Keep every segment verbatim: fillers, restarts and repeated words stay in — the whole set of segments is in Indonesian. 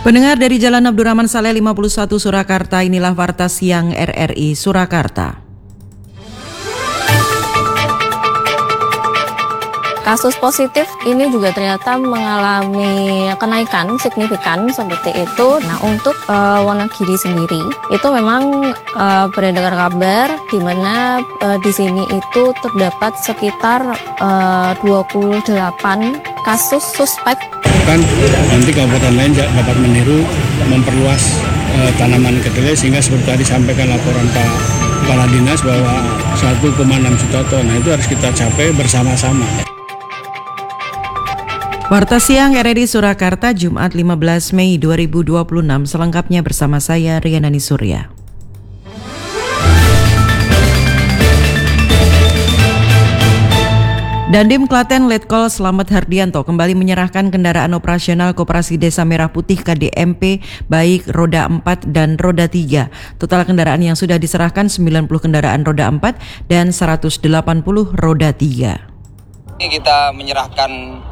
Pendengar dari Jalan Abdurrahman Saleh lima puluh satu Surakarta, inilah Warta Siang R R I Surakarta. Kasus positif ini juga ternyata mengalami kenaikan signifikan seperti itu. Nah, untuk uh, Wonogiri sendiri itu memang uh, beredar kabar di mana uh, di sini itu terdapat sekitar uh, dua puluh delapan kasus suspek. Kan nanti kabupaten lain dapat meniru memperluas uh, tanaman kedelai sehingga seperti tadi sampaikan laporan Pak Kepala Dinas bahwa satu koma enam juta ton. Nah, itu harus kita capai bersama-sama. Warta Siang R R I Surakarta, Jumat lima belas Mei dua ribu dua puluh enam, selengkapnya bersama saya Rianani Surya. Dandim Klaten Letkol Slamet Hardianto kembali menyerahkan kendaraan operasional Koperasi Desa Merah Putih K D M P baik roda empat dan roda tiga. Total kendaraan yang sudah diserahkan sembilan puluh kendaraan roda empat dan seratus delapan puluh roda tiga. Ini kita menyerahkan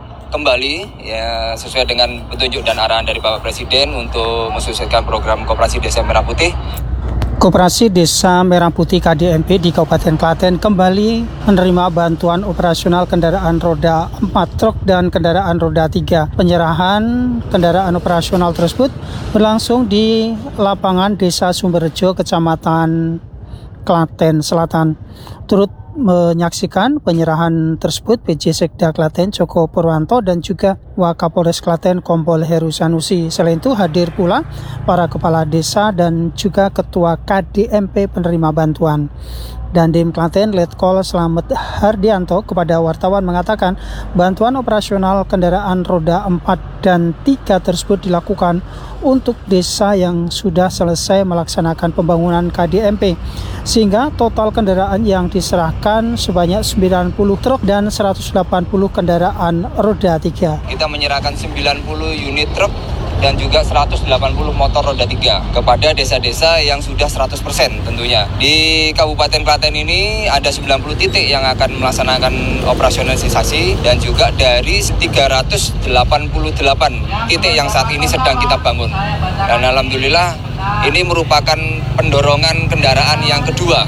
kembali ya sesuai dengan petunjuk dan arahan dari Bapak Presiden untuk mensukseskan program Koperasi Desa Merah Putih. Koperasi Desa Merah Putih K D M P di Kabupaten Klaten kembali menerima bantuan operasional kendaraan roda empat, truk dan kendaraan roda tiga. Penyerahan kendaraan operasional tersebut berlangsung di lapangan Desa Sumberjo, Kecamatan Klaten Selatan. Turut menyaksikan penyerahan tersebut P J Sekda Klaten Joko Purwanto dan juga Wakapolres Klaten Kompol Heru Sanusi. Selain itu hadir pula para kepala desa dan juga ketua K D M P penerima bantuan. Dandim Klaten Letkol Slamet Hardianto kepada wartawan mengatakan bantuan operasional kendaraan roda empat dan tiga tersebut dilakukan untuk desa yang sudah selesai melaksanakan pembangunan K D M P, sehingga total kendaraan yang diserahkan sebanyak sembilan puluh truk dan seratus delapan puluh kendaraan roda tiga. Kita menyerahkan sembilan puluh unit truk dan juga seratus delapan puluh motor roda tiga kepada desa-desa yang sudah seratus persen tentunya. Di Kabupaten Klaten ini ada sembilan puluh titik yang akan melaksanakan operasionalisasi dan juga dari tiga ratus delapan puluh delapan titik yang saat ini sedang kita bangun. Dan alhamdulillah ini merupakan pendorongan kendaraan yang kedua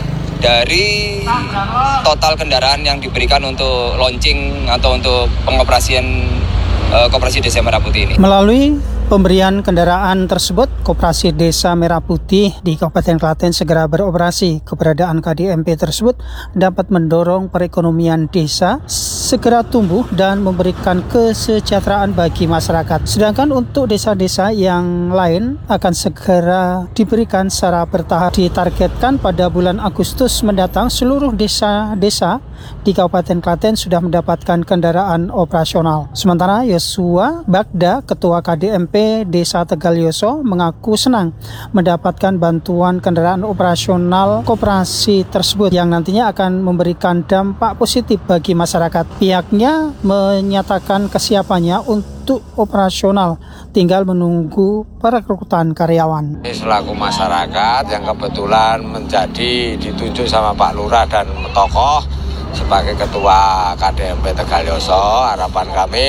dari total kendaraan yang diberikan untuk launching atau untuk pengoperasian uh, Koperasi Desa Merah Putih ini. Melalui pemberian kendaraan tersebut, Koperasi Desa Merah Putih di Kabupaten Klaten segera beroperasi. Keberadaan K D M P tersebut dapat mendorong perekonomian desa segera tumbuh dan memberikan kesejahteraan bagi masyarakat. Sedangkan untuk desa-desa yang lain akan segera diberikan secara bertahap. Ditargetkan pada bulan Agustus mendatang seluruh desa-desa di Kabupaten Klaten sudah mendapatkan kendaraan operasional. Sementara Yosua Bagda, Ketua K D M P Desa Tegal Yoso, mengaku senang mendapatkan bantuan kendaraan operasional koperasi tersebut yang nantinya akan memberikan dampak positif bagi masyarakat. Pihaknya menyatakan kesiapannya untuk operasional, tinggal menunggu perekrutan karyawan. Selaku masyarakat yang kebetulan menjadi ditunjuk sama Pak Lurah dan tokoh sebagai Ketua K D M P Tegal Yoso, harapan kami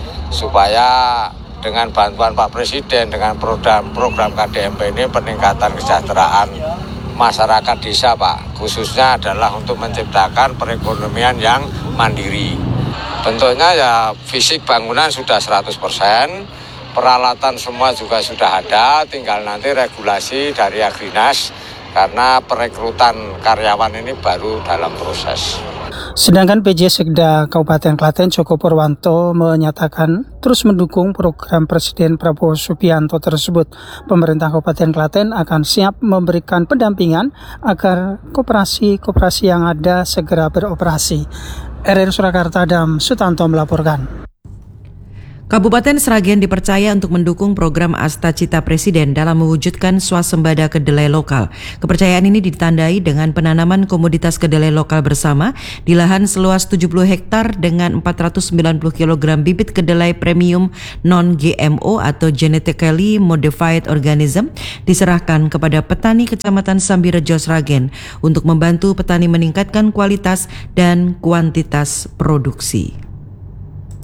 supaya dengan bantuan Pak Presiden, dengan program-program K D M P ini peningkatan kesejahteraan masyarakat desa, Pak. Khususnya adalah untuk menciptakan perekonomian yang mandiri. Bentuknya ya fisik bangunan sudah seratus persen, peralatan semua juga sudah ada, tinggal nanti regulasi dari Agrinas karena perekrutan karyawan ini baru dalam proses. Sedangkan P J Sekda Kabupaten Klaten Joko Purwanto menyatakan terus mendukung program Presiden Prabowo Subianto tersebut. Pemerintah Kabupaten Klaten akan siap memberikan pendampingan agar koperasi-koperasi yang ada segera beroperasi. R R I Surakarta, Adam Sutanto melaporkan. Kabupaten Sragen dipercaya untuk mendukung program Asta Cita Presiden dalam mewujudkan swasembada kedelai lokal. Kepercayaan ini ditandai dengan penanaman komoditas kedelai lokal bersama di lahan seluas tujuh puluh hektar dengan empat ratus sembilan puluh kilogram bibit kedelai premium non-G M O atau genetically modified organism diserahkan kepada petani Kecamatan Sambirejo Sragen untuk membantu petani meningkatkan kualitas dan kuantitas produksi.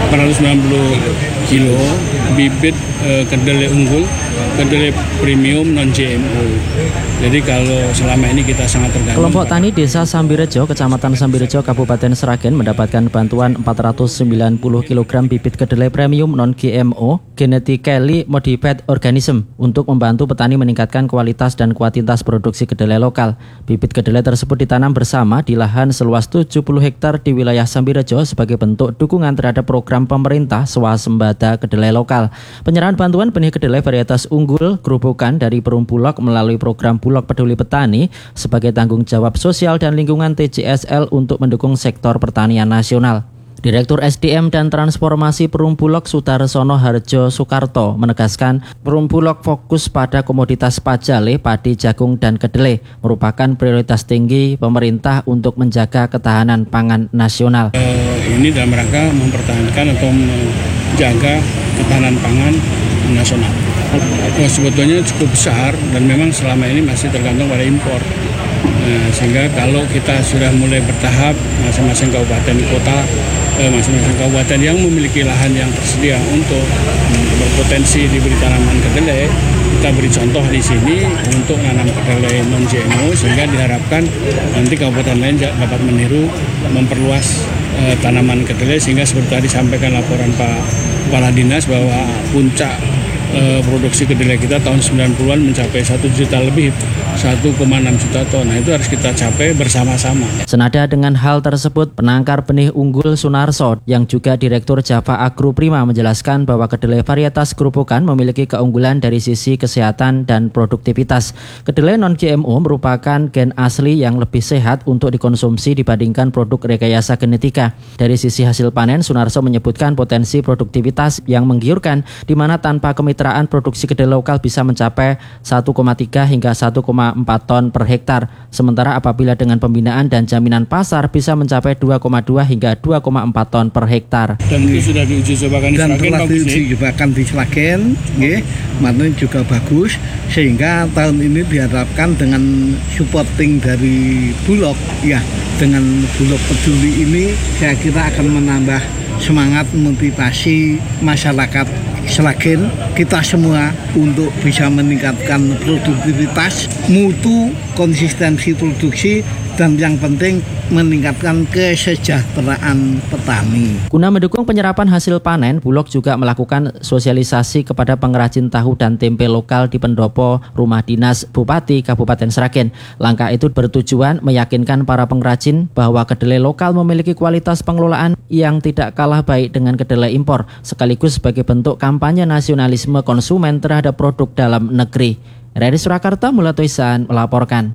empat ratus sembilan puluh kilo bibit eh, kedelai unggul, kedelai premium non G M O. Jadi kalau selama ini kita sangat tergantung. Kelompok tani Desa Sambirejo, Kecamatan Sambirejo, Kabupaten Sragen mendapatkan bantuan empat ratus sembilan puluh kilogram bibit kedelai premium non G M O genetically modified organism untuk membantu petani meningkatkan kualitas dan kuantitas produksi kedelai lokal. Bibit kedelai tersebut ditanam bersama di lahan seluas tujuh puluh hektar di wilayah Sambirejo sebagai bentuk dukungan terhadap program pemerintah swasembada kedelai lokal. Penyerahan bantuan benih kedelai varietas unggul gerobokan dari Perum Bulog melalui program Bulog Peduli Petani sebagai tanggung jawab sosial dan lingkungan T J S L untuk mendukung sektor pertanian nasional. Direktur S D M dan Transformasi Perum Bulog Sudarsono Harjo Soekarto menegaskan Perum Bulog fokus pada komoditas pajale, padi, jagung, dan kedelai merupakan prioritas tinggi pemerintah untuk menjaga ketahanan pangan nasional. Uh, ini dalam rangka mempertahankan atau menjaga ketahanan pangan nasional. Oh, sebetulnya cukup besar dan memang selama ini masih tergantung pada impor. Nah, sehingga kalau kita sudah mulai bertahap masing-masing kabupaten kota, eh, masing-masing kabupaten yang memiliki lahan yang tersedia untuk berpotensi diberi tanaman kedelai, kita beri contoh di sini untuk nanam kedelai non G M O sehingga diharapkan nanti kabupaten lain dapat meniru memperluas eh, tanaman kedelai sehingga seperti tadi sampaikan laporan Pak Kepala Dinas bahwa puncak eh, produksi kedelai kita tahun sembilan puluhan mencapai satu juta lebih, satu koma enam juta ton. Nah, itu harus kita capai bersama-sama. Senada dengan hal tersebut, penangkar benih unggul Sunarso yang juga Direktur Java Agro Prima menjelaskan bahwa kedelai varietas gerobokan memiliki keunggulan dari sisi kesehatan dan produktivitas. Kedelai non G M O merupakan gen asli yang lebih sehat untuk dikonsumsi dibandingkan produk rekayasa genetika. Dari sisi hasil panen, Sunarso menyebutkan potensi produktivitas yang menggiurkan, di mana tanpa kemitraan produksi kedelai lokal bisa mencapai satu koma tiga hingga satu koma empat ton per hektar. Sementara apabila dengan pembinaan dan jaminan pasar bisa mencapai dua koma dua hingga dua koma empat ton per hektar. Dan itu sudah diuji cobakan di dan Sragen, telah bagus diuji cobakan di Sragen, nggih, kemarin juga bagus, sehingga tahun ini diharapkan dengan supporting dari Bulog, ya, dengan Bulog Peduli ini saya kira akan menambah semangat motivasi masyarakat Sragen kita semua untuk bisa meningkatkan produktivitas, mutu, konsistensi produksi, dan yang penting meningkatkan kesejahteraan petani. Guna mendukung penyerapan hasil panen, Bulog juga melakukan sosialisasi kepada pengrajin tahu dan tempe lokal di pendopo Rumah Dinas Bupati Kabupaten Sragen. Langkah itu bertujuan meyakinkan para pengrajin bahwa kedelai lokal memiliki kualitas pengelolaan yang tidak kalah baik dengan kedelai impor, sekaligus sebagai bentuk kampanye nasionalisme konsumen terhadap produk dalam negeri. Dari Surakarta, Mulatoisan melaporkan.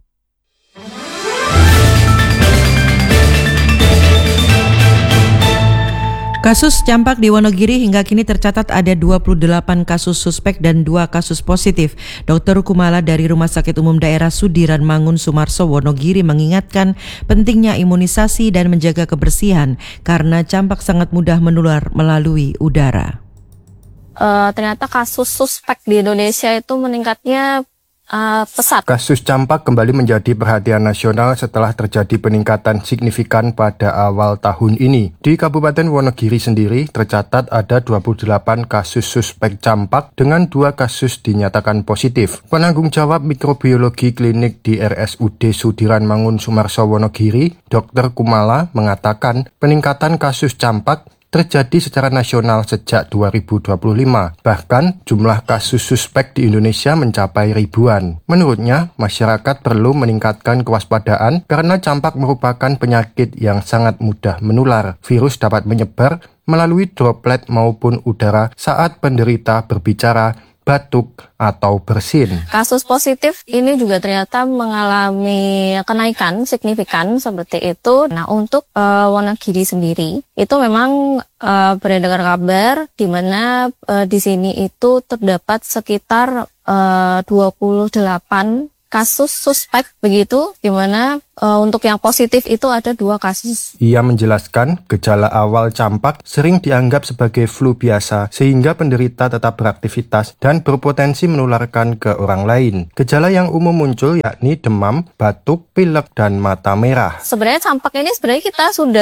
Kasus campak di Wonogiri hingga kini tercatat ada dua puluh delapan kasus suspek dan dua kasus positif. Dokter Kumala dari Rumah Sakit Umum Daerah Sudiran Mangun Sumarso Wonogiri mengingatkan pentingnya imunisasi dan menjaga kebersihan karena campak sangat mudah menular melalui udara. Uh, ternyata kasus suspek di Indonesia itu meningkatnya Uh, pesat. Kasus campak kembali menjadi perhatian nasional setelah terjadi peningkatan signifikan pada awal tahun ini. Di Kabupaten Wonogiri sendiri tercatat ada dua puluh delapan kasus suspek campak dengan dua kasus dinyatakan positif. Penanggung jawab mikrobiologi klinik di R S U D Sudiran Mangun Sumarso Wonogiri, Dokter Kumala, mengatakan peningkatan kasus campak terjadi secara nasional sejak dua ribu dua puluh lima. Bahkan jumlah kasus suspek di Indonesia mencapai ribuan. Menurutnya, masyarakat perlu meningkatkan kewaspadaan karena campak merupakan penyakit yang sangat mudah menular. Virus dapat menyebar melalui droplet maupun udara saat penderita berbicara, batuk, atau bersin. Kasus positif ini juga ternyata mengalami kenaikan signifikan seperti itu. Nah, untuk uh, Wonogiri sendiri itu memang uh, beredar kabar di mana uh, di sini itu terdapat sekitar uh, dua puluh delapan kasus suspek begitu, di mana e, untuk yang positif itu ada dua kasus. Ia menjelaskan gejala awal campak sering dianggap sebagai flu biasa sehingga penderita tetap beraktivitas dan berpotensi menularkan ke orang lain. Gejala yang umum muncul yakni demam, batuk, pilek, dan mata merah. Sebenarnya campak ini sebenarnya kita sudah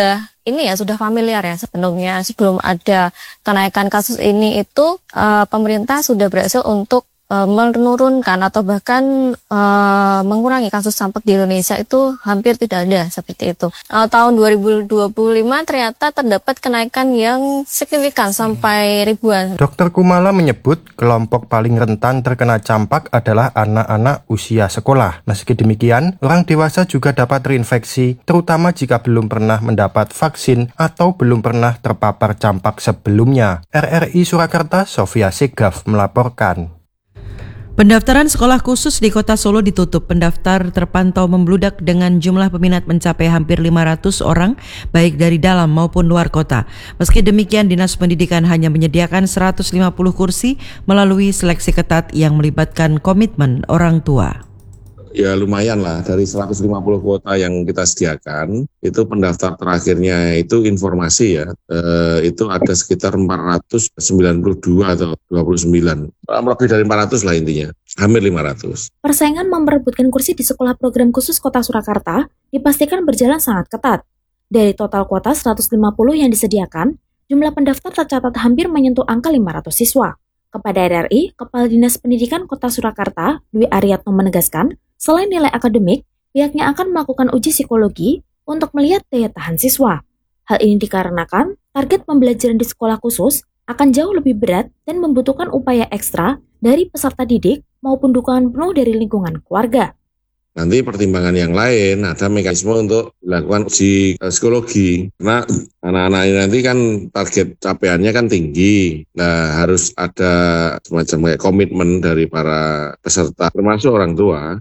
ini ya sudah familiar ya sebelumnya. Sebelum ada kenaikan kasus ini itu uh, pemerintah sudah berhasil untuk uh, menurunkan atau bahkan uh, mengurangi kasus campak di Indonesia itu hampir tidak ada seperti itu. Uh, tahun dua ribu dua puluh lima ternyata terdapat kenaikan yang signifikan sampai ribuan. Dokter Kumala menyebut kelompok paling rentan terkena campak adalah anak-anak usia sekolah. Meski demikian, orang dewasa juga dapat terinfeksi, terutama jika belum pernah mendapat vaksin atau belum pernah terpapar campak sebelumnya. R R I Surakarta, Sofia Segaf melaporkan. Pendaftaran sekolah khusus di Kota Solo ditutup. Pendaftar terpantau membludak dengan jumlah peminat mencapai hampir lima ratus orang, baik dari dalam maupun luar kota. Meski demikian, Dinas Pendidikan hanya menyediakan seratus lima puluh kursi melalui seleksi ketat yang melibatkan komitmen orang tua. Ya lumayan lah, dari seratus lima puluh kuota yang kita sediakan, itu pendaftar terakhirnya itu informasi ya, eh, itu ada sekitar empat ratus sembilan puluh dua atau dua puluh sembilan, lebih dari empat ratus lah intinya, hampir lima ratus. Persaingan memperebutkan kursi di sekolah program khusus Kota Surakarta dipastikan berjalan sangat ketat. Dari total kuota seratus lima puluh yang disediakan, jumlah pendaftar tercatat hampir menyentuh angka lima ratus siswa. Kepada R R I, Kepala Dinas Pendidikan Kota Surakarta, Dwi Ariatno menegaskan, selain nilai akademik, pihaknya akan melakukan uji psikologi untuk melihat daya tahan siswa. Hal ini dikarenakan target pembelajaran di sekolah khusus akan jauh lebih berat dan membutuhkan upaya ekstra dari peserta didik maupun dukungan penuh dari lingkungan keluarga. Nanti pertimbangan yang lain ada mekanisme untuk dilakukan uji psikologi, karena anak-anak ini nanti kan target capaiannya kan tinggi. Nah harus ada semacam kayak komitmen dari para peserta termasuk orang tua,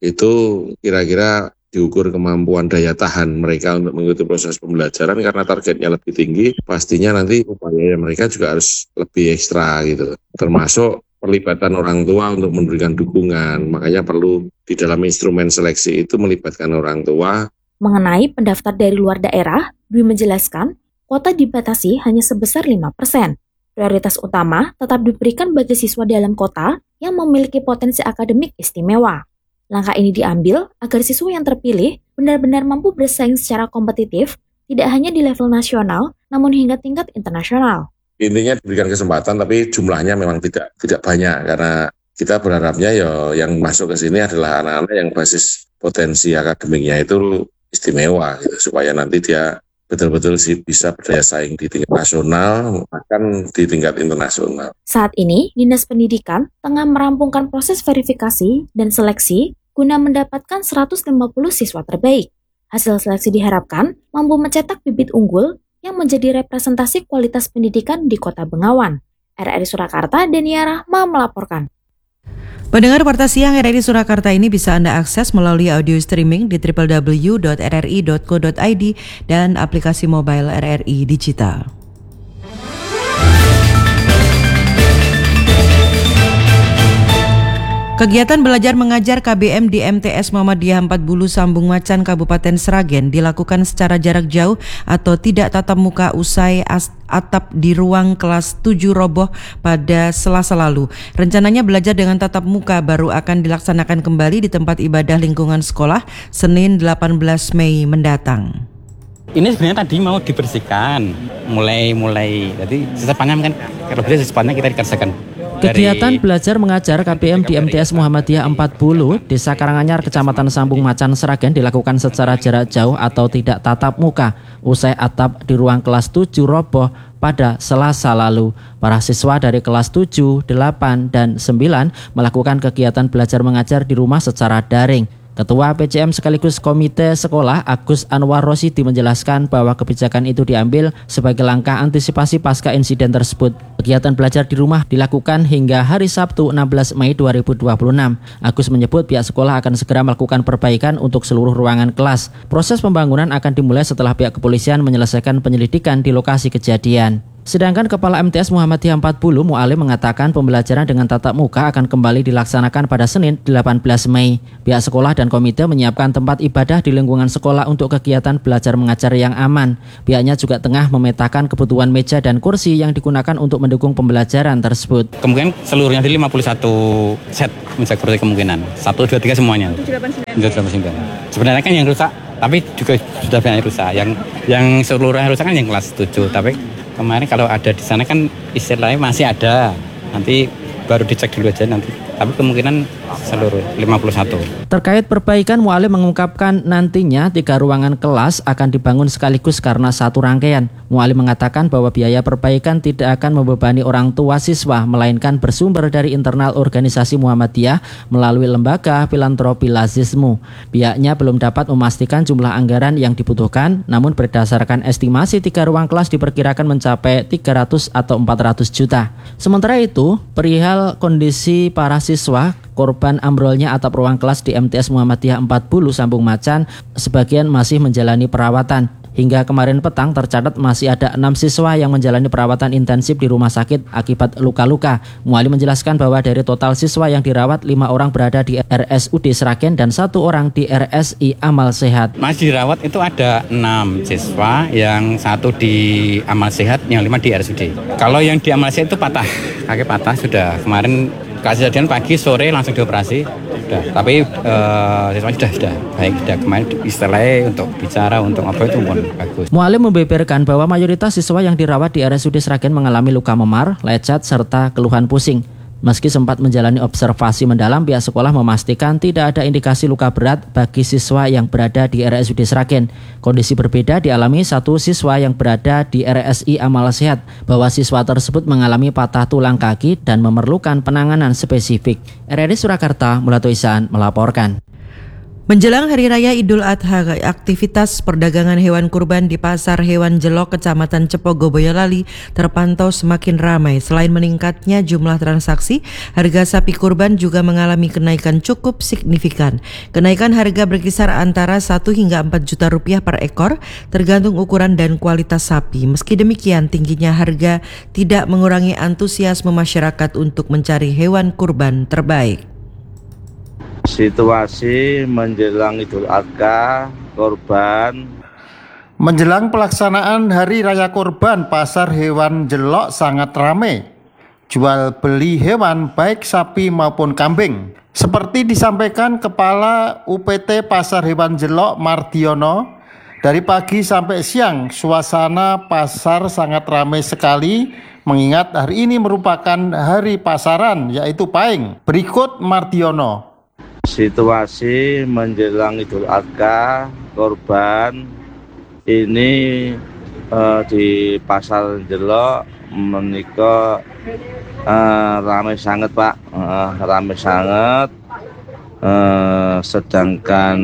itu kira-kira diukur kemampuan daya tahan mereka untuk mengikuti proses pembelajaran. Karena targetnya lebih tinggi, pastinya nanti upaya mereka juga harus lebih ekstra gitu, termasuk perlibatan orang tua untuk memberikan dukungan. Makanya perlu di dalam instrumen seleksi itu melibatkan orang tua. Mengenai pendaftar dari luar daerah, Dwi menjelaskan, kuota dibatasi hanya sebesar lima persen. Prioritas utama tetap diberikan bagi siswa dalam kota yang memiliki potensi akademik istimewa. Langkah ini diambil agar siswa yang terpilih benar-benar mampu bersaing secara kompetitif, tidak hanya di level nasional, namun hingga tingkat internasional. Intinya diberikan kesempatan, tapi jumlahnya memang tidak tidak banyak, karena kita berharapnya ya yang masuk ke sini adalah anak-anak yang basis potensi akademiknya itu istimewa gitu, supaya nanti dia betul-betul sih bisa berdaya saing di tingkat nasional, bahkan di tingkat internasional. Saat ini, Dinas Pendidikan tengah merampungkan proses verifikasi dan seleksi guna mendapatkan seratus lima puluh siswa terbaik. Hasil seleksi diharapkan mampu mencetak bibit unggul yang menjadi representasi kualitas pendidikan di Kota Bengawan. R R I Surakarta, Denia Rahma melaporkan. Pendengar Warta Siang R R I Surakarta ini bisa Anda akses melalui audio streaming di w w w dot r r i dot co dot i d dan aplikasi mobile R R I Digital. Kegiatan belajar mengajar K B M di M T S Muhammadiyah Empat Bulu Sambung Macan Kabupaten Sragen dilakukan secara jarak jauh atau tidak tatap muka usai atap di ruang kelas tujuh roboh pada Selasa lalu. Rencananya belajar dengan tatap muka baru akan dilaksanakan kembali di tempat ibadah lingkungan sekolah Senin delapan belas Mei mendatang. Ini sebenarnya tadi mau dibersihkan, mulai-mulai, jadi secepatnya kan, kalau bisa secepatnya kita dikerjakan. Kegiatan belajar mengajar K B M di M T S Muhammadiyah Empat Bulu, Desa Karanganyar, Kecamatan Sambung Macan, Sragen dilakukan secara jarak jauh atau tidak tatap muka usai atap di ruang kelas tujuh roboh pada Selasa lalu. Para siswa dari kelas tujuh, delapan, dan sembilan melakukan kegiatan belajar mengajar di rumah secara daring. Ketua P C M sekaligus Komite Sekolah Agus Anwar Rosidi menjelaskan bahwa kebijakan itu diambil sebagai langkah antisipasi pasca insiden tersebut. Kegiatan belajar di rumah dilakukan hingga hari Sabtu enam belas Mei dua ribu dua puluh enam. Agus menyebut pihak sekolah akan segera melakukan perbaikan untuk seluruh ruangan kelas. Proses pembangunan akan dimulai setelah pihak kepolisian menyelesaikan penyelidikan di lokasi kejadian. Sedangkan Kepala M T S Muhammadiyah Empat Bulu Mualim mengatakan pembelajaran dengan tatap muka akan kembali dilaksanakan pada Senin delapan belas Mei. Pihak sekolah dan komite menyiapkan tempat ibadah di lingkungan sekolah untuk kegiatan belajar mengajar yang aman. Pihaknya juga tengah memetakan kebutuhan meja dan kursi yang digunakan untuk mendukung pembelajaran tersebut. Kemungkinan seluruhnya di lima puluh satu set meja kursi kemungkinan. satu, dua, tiga semuanya. tujuh delapan sembilan. Sebenarnya kan yang rusak Tapi juga sudah banyak rusak. Yang yang seluruh rusak kan yang kelas tujuh. Tapi kemarin kalau ada di sana kan istilahnya masih ada. Nanti baru dicek dulu aja nanti. Tapi kemungkinan seluruh lima puluh satu. Terkait perbaikan, Mualim mengungkapkan nantinya tiga ruangan kelas akan dibangun sekaligus karena satu rangkaian. Mualim mengatakan bahwa biaya perbaikan tidak akan membebani orang tua siswa, melainkan bersumber dari internal organisasi Muhammadiyah melalui lembaga filantropi Lazismu. Pihaknya belum dapat memastikan jumlah anggaran yang dibutuhkan, namun berdasarkan estimasi tiga ruang kelas diperkirakan mencapai tiga ratus atau empat ratus juta. Sementara itu, perihal kondisi para siswa korban ambrolnya atap ruang kelas di M T S Muhammadiyah empat puluh Sambung Macan, sebagian masih menjalani perawatan. Hingga kemarin petang tercatat masih ada enam siswa yang menjalani perawatan intensif di rumah sakit akibat luka-luka. Mualim menjelaskan bahwa dari total siswa yang dirawat, lima orang berada di R S U D Sragen dan satu orang di R S I Amal Sehat. Masih dirawat itu ada enam siswa, yang satu di Amal Sehat, yang lima di R S U D. Kalau yang di Amal Sehat itu patah, kaki patah sudah. Kemarin kejadian pagi sore langsung dioperasi, sudah. Tapi uh, siswa sudah sudah baik, sudah kemarin istilahnya untuk bicara untuk apa itu pun bagus. Mualim membeberkan bahwa mayoritas siswa yang dirawat di R S U D Sragen mengalami luka memar, lecet serta keluhan pusing. Meski sempat menjalani observasi mendalam, pihak sekolah memastikan tidak ada indikasi luka berat bagi siswa yang berada di R S U D Sragen. Kondisi berbeda dialami satu siswa yang berada di R S I Amal Sehat, bahwa siswa tersebut mengalami patah tulang kaki dan memerlukan penanganan spesifik. R R I Surakarta, Mulyato Ihsan melaporkan. Menjelang Hari Raya Idul Adha, aktivitas perdagangan hewan kurban di Pasar Hewan Jelok, Kecamatan Cepogo, Boyolali terpantau semakin ramai. Selain meningkatnya jumlah transaksi, harga sapi kurban juga mengalami kenaikan cukup signifikan. Kenaikan harga berkisar antara satu hingga empat juta rupiah per ekor, tergantung ukuran dan kualitas sapi. Meski demikian, tingginya harga tidak mengurangi antusiasme masyarakat untuk mencari hewan kurban terbaik. Situasi menjelang Idul Adha, korban. Menjelang pelaksanaan Hari Raya Kurban, Pasar Hewan Jelok sangat ramai. Jual beli hewan baik sapi maupun kambing. Seperti disampaikan Kepala U P T Pasar Hewan Jelok Mardiono, dari pagi sampai siang suasana pasar sangat ramai sekali, mengingat hari ini merupakan hari pasaran, yaitu Pahing. Berikut Mardiono. Situasi menjelang Idul Adha, korban ini eh, di Pasar Jelok menika eh, ramai sangat Pak, eh, ramai sangat. Eh, sedangkan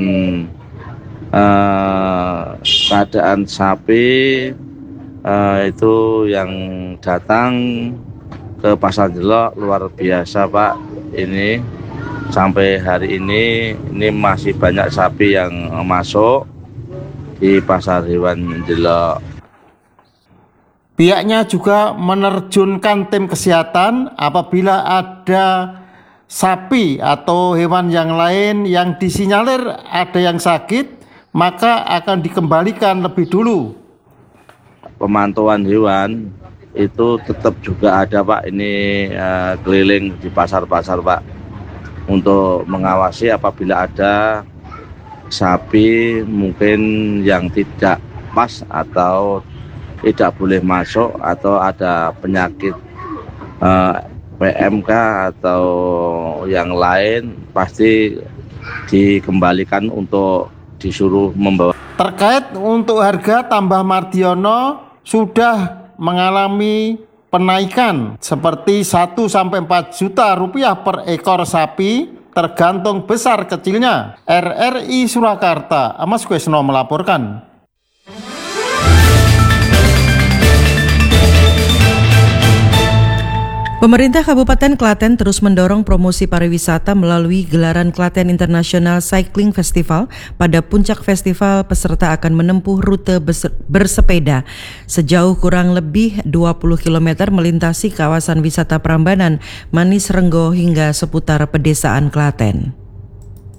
eh, keadaan sapi eh, itu yang datang ke Pasar Jelok luar biasa Pak. Ini sampai hari ini ini masih banyak sapi yang masuk di Pasar Hewan Jelok. Pihaknya juga menerjunkan tim kesehatan apabila ada sapi atau hewan yang lain yang disinyalir ada yang sakit, maka akan dikembalikan lebih dulu. Pemantauan hewan itu tetap juga ada Pak, ini uh, keliling di pasar-pasar Pak, untuk mengawasi apabila ada sapi mungkin yang tidak pas atau tidak boleh masuk atau ada penyakit eh, P M K atau yang lain, pasti dikembalikan untuk disuruh membawa. Terkait untuk harga, tambah Mardiono sudah mengalami penaikan seperti satu sampai empat juta rupiah per ekor sapi, tergantung besar kecilnya. R R I Surakarta, Amas Kuesno melaporkan. Pemerintah Kabupaten Klaten terus mendorong promosi pariwisata melalui gelaran Klaten International Cycling Festival. Pada puncak festival, peserta akan menempuh rute bersepeda sejauh kurang lebih dua puluh kilometer melintasi kawasan wisata Prambanan, Manis Renggo hingga seputar pedesaan Klaten.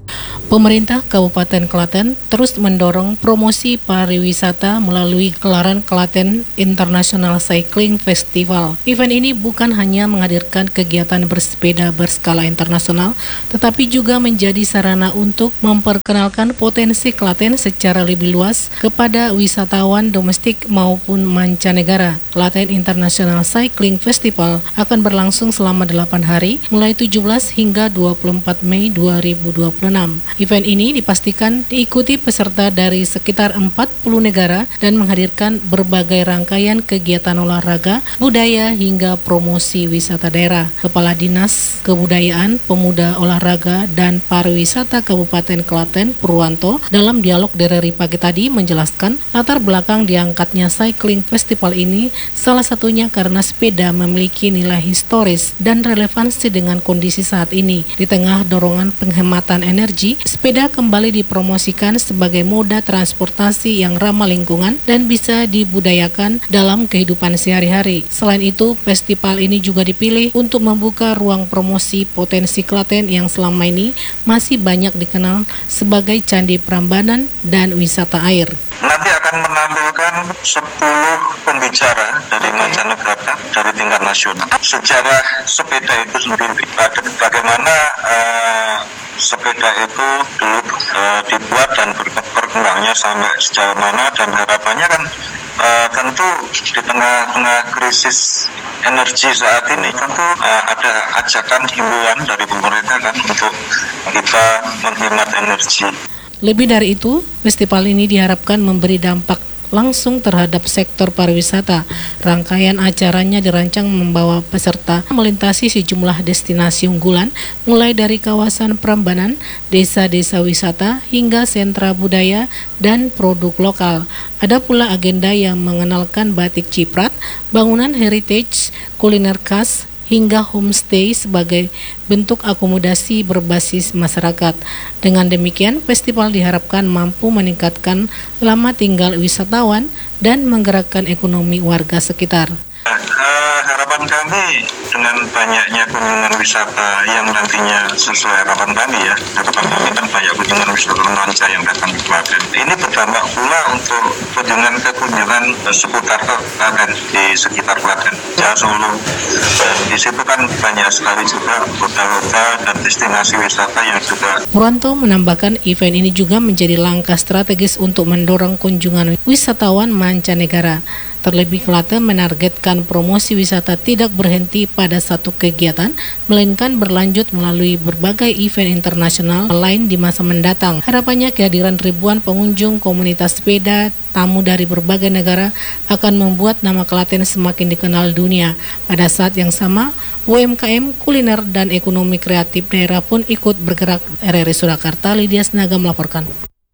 Pemerintah Kabupaten Klaten terus mendorong promosi pariwisata melalui gelaran Klaten International Cycling Festival. Event ini bukan hanya menghadirkan kegiatan bersepeda berskala internasional, tetapi juga menjadi sarana untuk memperkenalkan potensi Klaten secara lebih luas kepada wisatawan domestik maupun mancanegara. Klaten International Cycling Festival akan berlangsung selama delapan hari, mulai tujuh belas hingga dua puluh empat Mei dua ribu dua puluh enam. Event ini dipastikan diikuti peserta dari sekitar empat puluh negara dan menghadirkan berbagai rangkaian kegiatan olahraga, budaya, hingga promosi wisata daerah. Kepala Dinas Kebudayaan, Pemuda, Olahraga, dan Pariwisata Kabupaten Klaten, Purwanto, dalam dialog dari pagi tadi menjelaskan latar belakang diangkatnya Cycling Festival ini salah satunya karena sepeda memiliki nilai historis dan relevansi dengan kondisi saat ini. Di tengah dorongan penghematan energi, sepeda kembali dipromosikan sebagai moda transportasi yang ramah lingkungan dan bisa dibudayakan dalam kehidupan sehari-hari. Selain itu, festival ini juga dipilih untuk membuka ruang promosi potensi Klaten yang selama ini masih banyak dikenal sebagai Candi Prambanan dan wisata air. Nanti akan menampilkan sepuluh pembicara dari mancanegara dari tingkat nasional. Sejarah sepeda itu sendiri, bagaimana uh, sepeda itu dulu uh, dibuat dan berkembangnya sampai sejauh mana, dan harapannya kan uh, tentu di tengah-tengah krisis energi saat ini tentu uh, ada ajakan himbauan dari pemerintah kan untuk kita menghemat energi. Lebih dari itu, festival ini diharapkan memberi dampak langsung terhadap sektor pariwisata. Rangkaian acaranya dirancang membawa peserta melintasi sejumlah destinasi unggulan, mulai dari kawasan Prambanan, desa-desa wisata, hingga sentra budaya dan produk lokal. Ada pula agenda yang mengenalkan batik ciprat, bangunan heritage, kuliner khas, hingga homestay sebagai bentuk akomodasi berbasis masyarakat. Dengan demikian, festival diharapkan mampu meningkatkan lama tinggal wisatawan dan menggerakkan ekonomi warga sekitar. Uh, harapan kami dengan banyaknya kunjungan wisata yang nantinya sesuai harapan kami ya, harapan kami kan banyak kunjungan wisata manca yang datang ke Klaten. Ini berdampak pula untuk kunjungan ke kunjungan seputar Klaten, di sekitar Klaten, ya Solo. Dan di situ kan banyak sekali juga kota-kota dan destinasi wisata yang juga. Purwanto menambahkan event ini juga menjadi langkah strategis untuk mendorong kunjungan wisatawan mancanegara. Terlebih, Klaten menargetkan promosi wisata tidak berhenti pada satu kegiatan, melainkan berlanjut melalui berbagai event internasional lain di masa mendatang. Harapannya kehadiran ribuan pengunjung komunitas sepeda, tamu dari berbagai negara akan membuat nama Klaten semakin dikenal dunia. Pada saat yang sama, U M K M, kuliner, dan ekonomi kreatif daerah pun ikut bergerak. R R I Surakarta, Lydia Snaga melaporkan.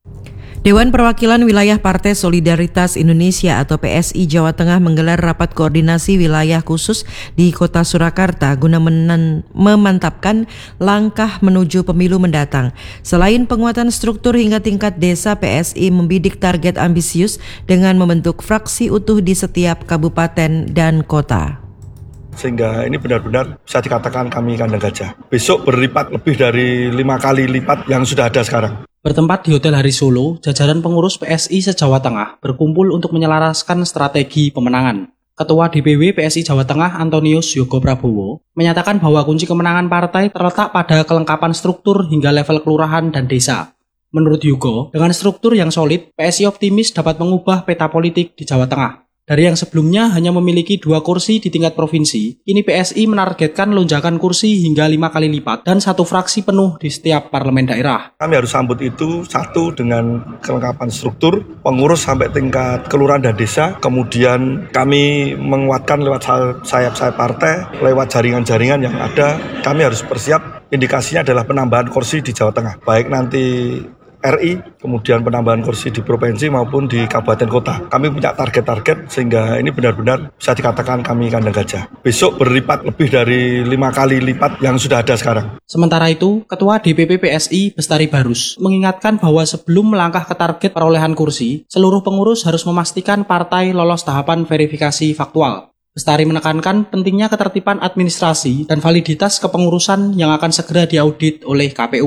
Dewan Perwakilan Wilayah Partai Solidaritas Indonesia atau P S I Jawa Tengah menggelar rapat koordinasi wilayah khusus di Kota Surakarta guna menen- memantapkan langkah menuju pemilu mendatang. Selain penguatan struktur hingga tingkat desa, P S I membidik target ambisius dengan membentuk fraksi utuh di setiap kabupaten dan kota. Sehingga ini benar-benar bisa dikatakan kami kandang gajah. Besok berlipat lebih dari lima kali lipat yang sudah ada sekarang. Bertempat di Hotel Hari Solo, jajaran pengurus P S I se-Jawa Tengah berkumpul untuk menyelaraskan strategi pemenangan. Ketua D P W P S I Jawa Tengah Antonius Yogo Prabowo menyatakan bahwa kunci kemenangan partai terletak pada kelengkapan struktur hingga level kelurahan dan desa. Menurut Yogo, dengan struktur yang solid, P S I optimis dapat mengubah peta politik di Jawa Tengah. Dari yang sebelumnya hanya memiliki dua kursi di tingkat provinsi, kini P S I menargetkan lonjakan kursi hingga lima kali lipat dan satu fraksi penuh di setiap parlemen daerah. Kami harus sambut itu, satu dengan kelengkapan struktur, pengurus sampai tingkat kelurahan dan desa, kemudian kami menguatkan lewat sayap-sayap partai, lewat jaringan-jaringan yang ada, kami harus bersiap, indikasinya adalah penambahan kursi di Jawa Tengah, baik nanti R I, kemudian penambahan kursi di provinsi maupun di kabupaten kota. Kami punya target-target sehingga ini benar-benar bisa dikatakan kami kandang gajah. Besok berlipat lebih dari lima kali lipat yang sudah ada sekarang. Sementara itu, Ketua D P P P S I Bestari Barus mengingatkan bahwa sebelum melangkah ke target perolehan kursi, seluruh pengurus harus memastikan partai lolos tahapan verifikasi faktual. Bestari menekankan pentingnya ketertiban administrasi dan validitas kepengurusan yang akan segera diaudit oleh K P U.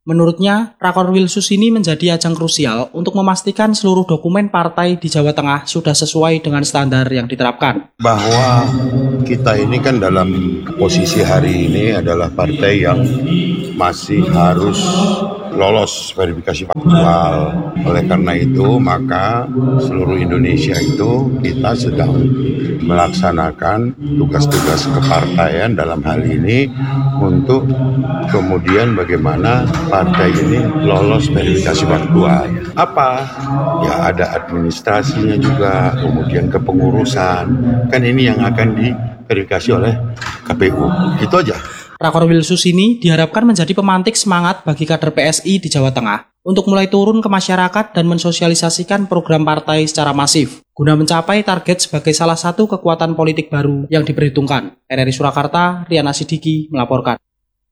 Menurutnya, Rakorwilsus ini menjadi ajang krusial untuk memastikan seluruh dokumen partai di Jawa Tengah sudah sesuai dengan standar yang diterapkan. Bahwa kita ini kan dalam posisi hari ini adalah partai yang masih harus lolos verifikasi faktual. Oleh karena itu, maka seluruh Indonesia itu kita sedang melaksanakan tugas-tugas kepartaian dalam hal ini untuk kemudian bagaimana partai ini lolos verifikasi faktual. Apa? Ya ada administrasinya juga, kemudian kepengurusan. Kan ini yang akan diverifikasi oleh K P U. Itu aja. Rakorwilsus ini diharapkan menjadi pemantik semangat bagi kader P S I di Jawa Tengah untuk mulai turun ke masyarakat dan mensosialisasikan program partai secara masif guna mencapai target sebagai salah satu kekuatan politik baru yang diperhitungkan. R R I Surakarta, Riana Sidiki melaporkan.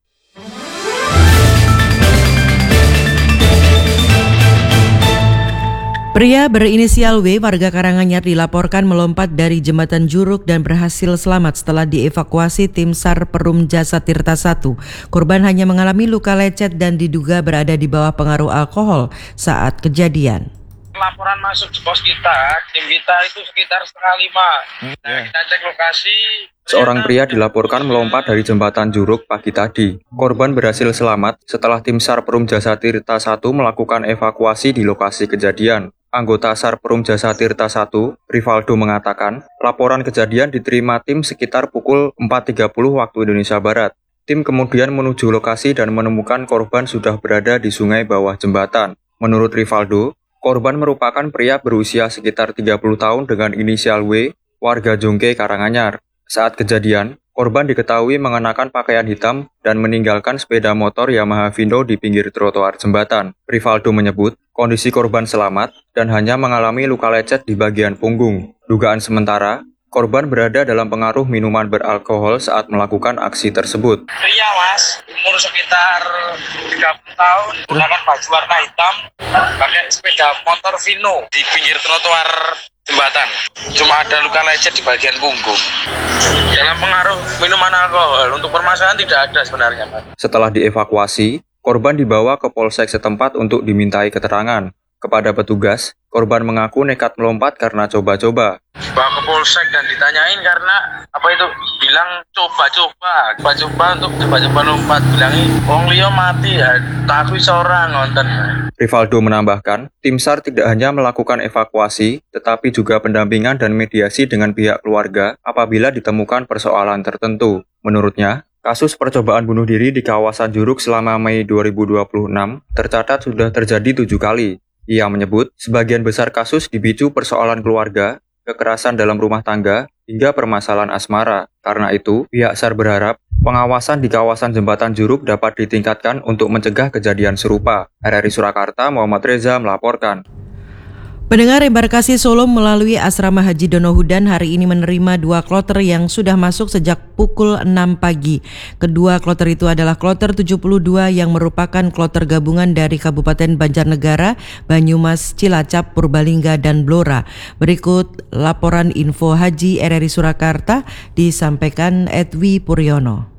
Pria berinisial W warga Karanganyar dilaporkan melompat dari jembatan Juruk dan berhasil selamat setelah dievakuasi tim SAR Perum Jasa Tirta satu. Korban hanya mengalami luka lecet dan diduga berada di bawah pengaruh alkohol saat kejadian. Laporan masuk di pos kita, tim kita itu sekitar setengah lima. Nah, kita cek lokasi. Seorang pria dilaporkan melompat dari jembatan Juruk pagi tadi. Korban berhasil selamat setelah tim SAR Perum Jasa Tirta satu melakukan evakuasi di lokasi kejadian. Anggota SAR Perum Jasa Tirta satu, Rivaldo mengatakan, laporan kejadian diterima tim sekitar pukul empat tiga puluh waktu Indonesia Barat. Tim kemudian menuju lokasi dan menemukan korban sudah berada di sungai bawah jembatan. Menurut Rivaldo, korban merupakan pria berusia sekitar tiga puluh tahun dengan inisial W, warga Jongke, Karanganyar. Saat kejadian, korban diketahui mengenakan pakaian hitam dan meninggalkan sepeda motor Yamaha Vindo di pinggir trotoar jembatan. Rivaldo menyebut, kondisi korban selamat dan hanya mengalami luka lecet di bagian punggung. Dugaan sementara, korban berada dalam pengaruh minuman beralkohol saat melakukan aksi tersebut. Pria mas, umur sekitar tiga puluh tahun, menggunakan baju warna hitam, pakai sepeda motor Vino di pinggir trotoar jembatan. Cuma ada luka lecet di bagian punggung. Dalam pengaruh minuman alkohol, untuk permasalahan tidak ada sebenarnya, Pak. Setelah dievakuasi, korban dibawa ke polsek setempat untuk dimintai keterangan. Kepada petugas, korban mengaku nekat melompat karena coba-coba. Bawa ke polsek dan ditanyain karena apa itu bilang coba-coba, coba-coba untuk coba-coba lompat, bilangin wong liya mati ya, tak aku seorang ngonten. Rivaldo menambahkan, tim SAR tidak hanya melakukan evakuasi, tetapi juga pendampingan dan mediasi dengan pihak keluarga apabila ditemukan persoalan tertentu. Menurutnya, kasus percobaan bunuh diri di kawasan Juruk selama Mei dua ribu dua puluh enam tercatat sudah terjadi tujuh kali. Ia menyebut, sebagian besar kasus dipicu persoalan keluarga, kekerasan dalam rumah tangga, hingga permasalahan asmara. Karena itu, pihak SAR berharap pengawasan di kawasan jembatan Juruk dapat ditingkatkan untuk mencegah kejadian serupa. R R I Surakarta, Muhammad Reza melaporkan. Pendengar, embarkasi Solo melalui Asrama Haji Donohudan hari ini menerima dua kloter yang sudah masuk sejak pukul enam pagi. Kedua kloter itu adalah kloter tujuh puluh dua yang merupakan kloter gabungan dari Kabupaten Banjarnegara, Banyumas, Cilacap, Purbalingga, dan Blora. Berikut laporan info Haji R R I Surakarta disampaikan Edwi Puryono.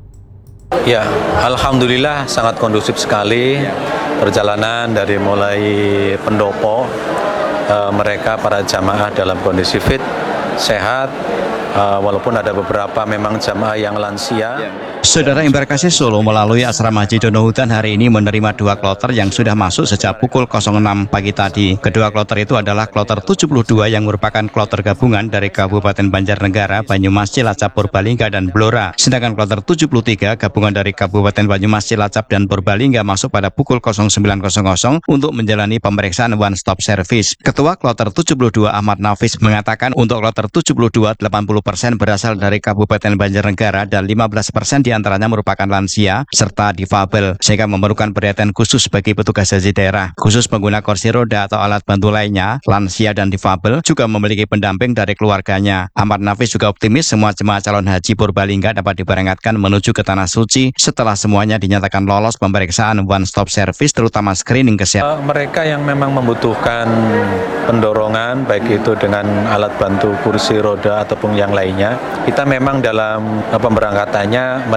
Ya, alhamdulillah sangat kondusif sekali perjalanan dari mulai pendopo. Uh, mereka para jamaah dalam kondisi fit, sehat, uh, walaupun ada beberapa memang jamaah yang lansia. Saudara, embarkasi Solo melalui Asrama Haji Donohudan hari ini menerima dua kloter yang sudah masuk sejak pukul nol enam pagi tadi. Kedua kloter itu adalah kloter tujuh puluh dua yang merupakan kloter gabungan dari Kabupaten Banjarnegara, Banyumas, Cilacap, Purbalingga, dan Blora. Sedangkan kloter tujuh puluh tiga gabungan dari Kabupaten Banyumas, Cilacap, dan Purbalingga masuk pada pukul nol sembilan nol nol untuk menjalani pemeriksaan one stop service. Ketua kloter tujuh puluh dua Ahmad Nafis mengatakan untuk kloter tujuh puluh dua delapan puluh persen berasal dari Kabupaten Banjarnegara dan lima belas persen di antaranya merupakan lansia serta difabel, sehingga memerlukan perhatian khusus bagi petugas haji daerah. Khusus pengguna kursi roda atau alat bantu lainnya, lansia dan difabel juga memiliki pendamping dari keluarganya. Ahmad Nafis juga optimis semua jemaah calon haji Purbalingga dapat diberangkatkan menuju ke Tanah Suci setelah semuanya dinyatakan lolos pemeriksaan one stop service, terutama screening kesehatan. Mereka yang memang membutuhkan pendorongan, baik itu dengan alat bantu kursi roda ataupun yang lainnya, kita memang dalam pemberangkatannya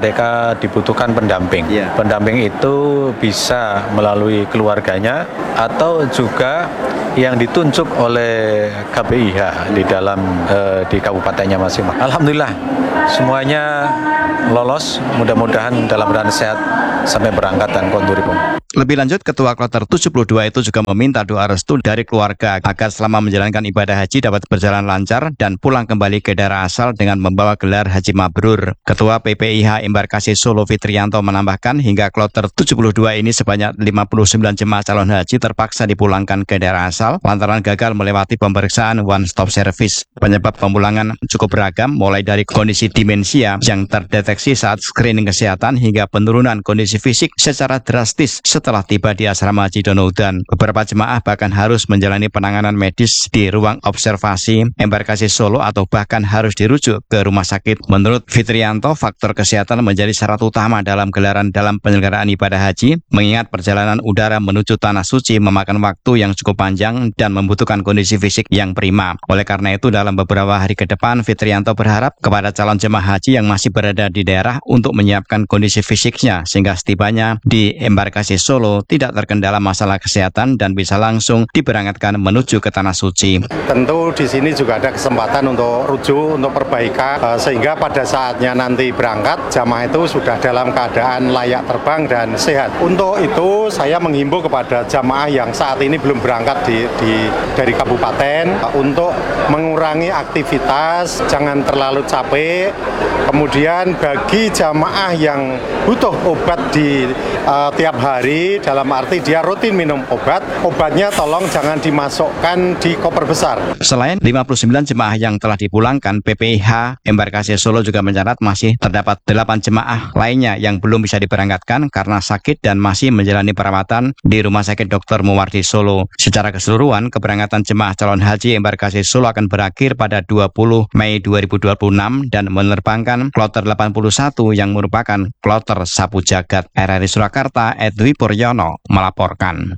mereka dibutuhkan pendamping. Yeah. Pendamping itu bisa melalui keluarganya atau juga yang ditunjuk oleh K B I H di dalam eh, di kabupatennya masing-masing. Alhamdulillah semuanya lolos, mudah-mudahan dalam keadaan sehat sampai berangkat dan konturipun. Lebih lanjut, Ketua Kloter tujuh puluh dua itu juga meminta doa restu dari keluarga agar selama menjalankan ibadah haji dapat berjalan lancar dan pulang kembali ke daerah asal dengan membawa gelar Haji Mabrur. Ketua P P I H Embarkasi Solo Fitrianto menambahkan hingga Kloter tujuh puluh dua ini sebanyak lima puluh sembilan jemaah calon haji terpaksa dipulangkan ke daerah asal lantaran gagal melewati pemeriksaan one stop service. Penyebab pemulangan cukup beragam, mulai dari kondisi demensia yang terdeteksi saat screening kesehatan hingga penurunan kondisi fisik secara drastis setelah tiba di asrama Haji Donoudan. Beberapa jemaah bahkan harus menjalani penanganan medis di ruang observasi Embarkasi Solo atau bahkan harus dirujuk ke rumah sakit. Menurut Fitrianto, faktor kesehatan menjadi syarat utama dalam gelaran dalam penyelenggaraan ibadah haji, mengingat perjalanan udara menuju Tanah Suci memakan waktu yang cukup panjang dan membutuhkan kondisi fisik yang prima. Oleh karena itu, dalam beberapa hari ke depan, Fitrianto berharap kepada calon jemaah haji yang masih berada di daerah untuk menyiapkan kondisi fisiknya sehingga setibanya di Embarkasi Solo tidak terkendala masalah kesehatan dan bisa langsung diberangkatkan menuju ke Tanah Suci. Tentu di sini juga ada kesempatan untuk rujuk, untuk perbaikan, sehingga pada saatnya nanti berangkat, jamaah itu sudah dalam keadaan layak terbang dan sehat. Untuk itu, saya menghimbau kepada jamaah yang saat ini belum berangkat di, di dari kabupaten untuk mengurangi aktivitas, jangan terlalu capek. Kemudian bagi jamaah yang butuh obat di uh, tiap hari, dalam arti dia rutin minum obat, obatnya tolong jangan dimasukkan di koper besar. Selain lima puluh sembilan jemaah yang telah dipulangkan, P P I H Embarkasi Solo juga mencatat masih terdapat delapan jemaah lainnya yang belum bisa diberangkatkan karena sakit dan masih menjalani perawatan di Rumah Sakit Dokter Muwardi Solo. Secara keseluruhan, keberangkatan jemaah calon haji Embarkasi Solo akan berakhir pada dua puluh Mei dua ribu dua puluh enam dan menerbangkan kloter delapan puluh satu yang merupakan kloter Sapu Jagat. R R I Surakarta, Edwi Puryono melaporkan.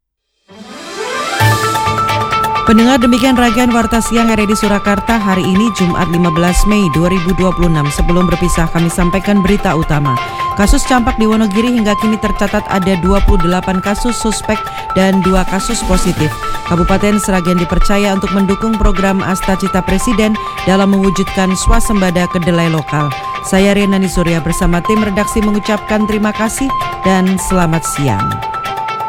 Pendengar, demikian rangkaian Warta Siang R R I Surakarta hari ini Jumat lima belas Mei dua ribu dua puluh enam. Sebelum berpisah kami sampaikan berita utama. Kasus campak di Wonogiri hingga kini tercatat ada dua puluh delapan kasus suspek dan dua kasus positif. Kabupaten Sragen dipercaya untuk mendukung program Asta Cita Presiden dalam mewujudkan swasembada kedelai lokal. Saya Riana Surya bersama tim redaksi mengucapkan terima kasih dan selamat siang.